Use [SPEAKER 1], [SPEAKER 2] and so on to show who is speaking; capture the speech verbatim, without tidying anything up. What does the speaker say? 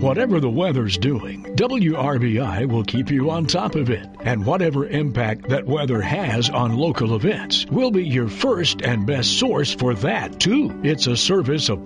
[SPEAKER 1] Whatever the weather's doing, W R B I will keep you on top of it. And whatever impact that weather has on local events, we'll be your first and best source for that, too. It's a service of